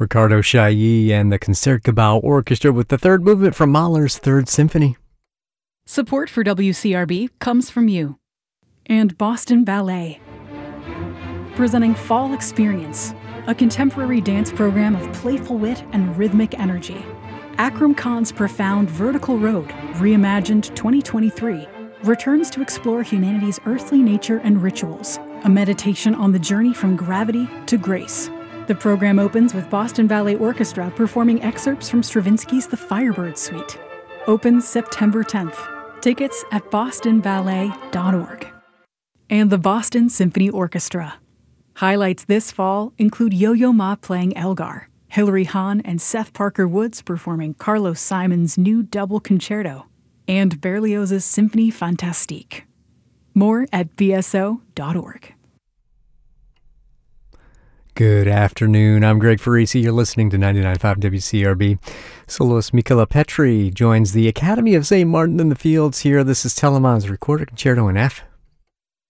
Ricardo Chailly and the Concertgebouw Orchestra with the third movement from Mahler's Third Symphony. Support for WCRB comes from you and Boston Ballet. Presenting Fall Experience, a contemporary dance program of playful wit and rhythmic energy. Akram Khan's profound Vertical Road, reimagined 2023, returns to explore humanity's earthly nature and rituals, a meditation on the journey from gravity to grace. The program opens with Boston Ballet Orchestra performing excerpts from Stravinsky's The Firebird Suite. Opens September 10th. Tickets at bostonballet.org. And the Boston Symphony Orchestra. Highlights this fall include Yo-Yo Ma playing Elgar, Hilary Hahn and Seth Parker Woods performing Carlos Simon's new double concerto, and Berlioz's Symphonie Fantastique. More at bso.org. Good afternoon. I'm Greg Farisi. You're listening to 99.5 WCRB. Soloist Michaela Petri joins the Academy of St. Martin in the Fields here. This is Telemann's Recorded Concerto in F